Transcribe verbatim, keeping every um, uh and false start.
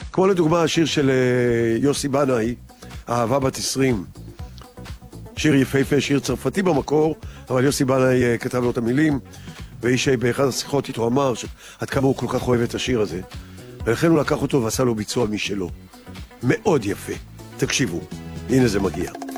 כמו לדוגמה השיר של יוסי בנאי, אהבה בת עשרים. שיר יפהפה, שיר צרפתי במקור, אבל יוסי בנאי כתב לו את המילים, ואיש באחד השיחות איתו אמר עד כמה הוא כל כך אוהב את השיר הזה, ולכן הוא לקח אותו ועשה לו ביצוע משלו. מאוד יפה. תקשיבו, הנה זה מגיע.